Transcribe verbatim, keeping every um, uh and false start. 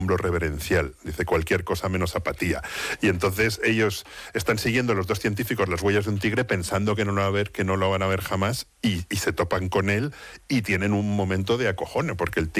hombro reverencial, dice cualquier cosa menos apatía. Y entonces ellos están siguiendo, los dos científicos, las huellas de un tigre pensando que no lo va a ver, que no lo van a ver jamás, y, y se topan con él y tienen un momento de acojone, porque el tigre